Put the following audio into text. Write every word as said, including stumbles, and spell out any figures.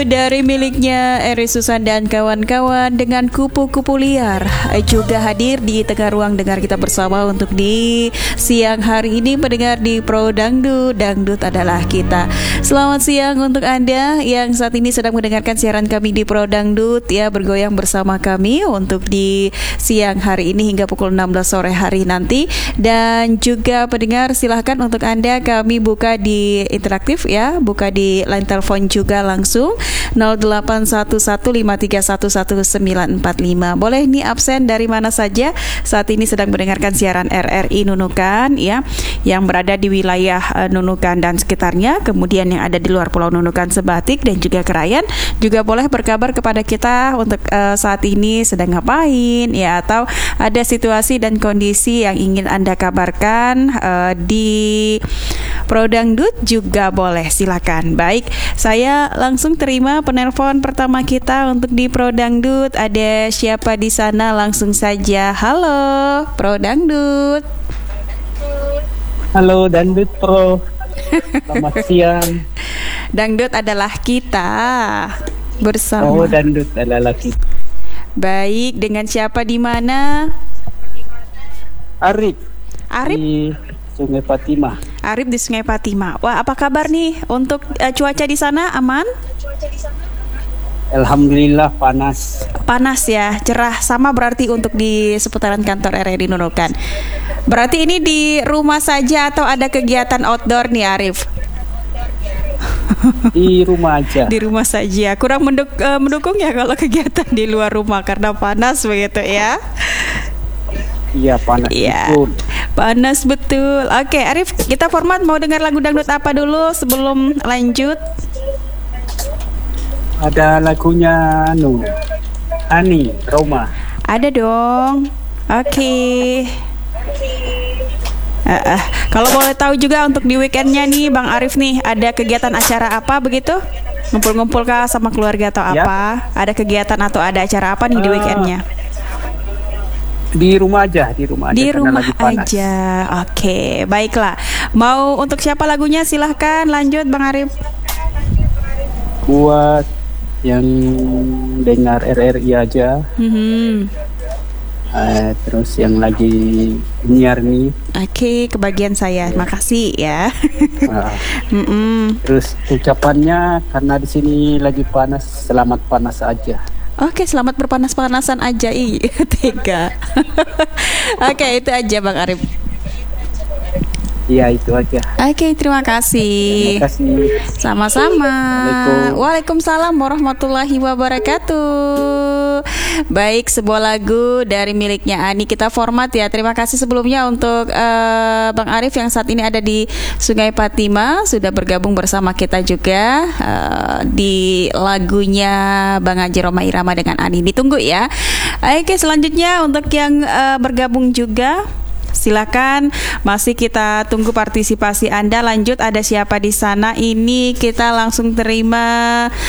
Dari miliknya Eri Susan dan kawan-kawan dengan kupu-kupu liar juga hadir di tengah ruang dengar kita bersama untuk di siang hari ini pendengar di Pro Dangdut, Dangdut adalah kita. Selamat siang untuk Anda yang saat ini sedang mendengarkan siaran kami di Pro Dangdut ya, bergoyang bersama kami untuk di siang hari ini hingga pukul enam belas sore hari nanti. Dan juga pendengar silahkan untuk Anda kami buka di interaktif ya, buka di line telepon juga langsung nol delapan satu satu lima tiga satu satu sembilan empat lima. Boleh nih absen dari mana saja saat ini sedang mendengarkan siaran R R I Nunukan ya, yang berada di wilayah uh, Nunukan dan sekitarnya, kemudian yang ada di luar Pulau Nunukan Sebatik dan juga Krayan, juga boleh berkabar kepada kita untuk uh, saat ini sedang ngapain ya, atau ada situasi dan kondisi yang ingin Anda kabarkan uh, di Pro Dangdut juga boleh, silakan. Baik, saya langsung terima penelpon pertama kita untuk di Pro Dangdut. Ada siapa di sana? Langsung saja. Halo, Pro Dangdut. Halo Dangdut Pro. Selamat siang. Dangdut adalah kita bersama. Oh, Dangdut adalah kita. Baik, dengan siapa di mana? Arif. Arif di Sungai Fatimah. Arif di Sungai Fatimah. Wah, apa kabar nih untuk uh, cuaca di sana? Aman? Alhamdulillah panas. Panas ya, cerah. Sama berarti untuk di seputaran kantor R R I Nunukan. Berarti ini di rumah saja atau ada kegiatan outdoor nih Arif? Di rumah aja. Di rumah saja. Kurang menduk- uh, mendukung ya kalau kegiatan di luar rumah karena panas begitu ya. Iya, panas Iya, betul. panas betul. Oke Arif, kita format mau dengar lagu dangdut apa dulu sebelum lanjut? Ada lagunya anu Ani Roma. Ada dong. Oke. Uh, uh. Kalau boleh tahu juga untuk di weekendnya nih Bang Arif nih, ada kegiatan acara apa begitu? Ngumpul-ngumpul kah sama keluarga atau Ya. apa? Ada kegiatan atau ada acara apa nih di Uh, weekendnya? Di rumah aja, di rumah aja. Di karena rumah lagi panas. aja. Oke, baiklah. Mau untuk siapa lagunya? Silahkan lanjut Bang Arif. Buat yang dengar R R I aja. Hmm. Eh, terus yang lagi nyiar nih. Oke, kebagian saya. Makasih ya. Uh, Mm-mm. terus ucapannya karena di sini lagi panas, selamat panas aja. Oke, selamat berpanas-panasan aja. Ih, tega. Oke, itu aja Bang Arif. Iya, itu aja. Oke, terima kasih. Terima kasih. Sama-sama. Assalamualaikum. Waalaikumsalam warahmatullahi wabarakatuh. Baik, sebuah lagu dari miliknya Ani kita format ya. Terima kasih sebelumnya untuk uh, Bang Arif yang saat ini ada di Sungai Fatimah, sudah bergabung bersama kita juga uh, di lagunya Bang Haji Roma Irama dengan Ani. Ditunggu ya. Oke, selanjutnya untuk yang uh, bergabung juga, silakan, masih kita tunggu partisipasi Anda. Lanjut, ada siapa di sana? Ini kita langsung terima